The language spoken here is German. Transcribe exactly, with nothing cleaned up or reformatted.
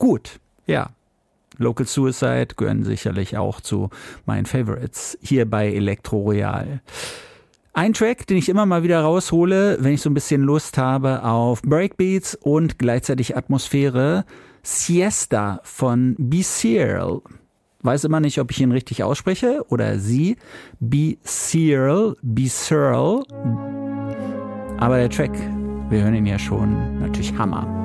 Gut, ja. Local Suicide gehören sicherlich auch zu meinen Favorites hier bei Elektro Royal. Ein Track, den ich immer mal wieder raushole, wenn ich so ein bisschen Lust habe auf Breakbeats und gleichzeitig Atmosphäre. Siesta von Beseal. Weiß immer nicht, ob ich ihn richtig ausspreche oder sie. Beseal, Beseal. Aber der Track, wir hören ihn ja schon, natürlich Hammer.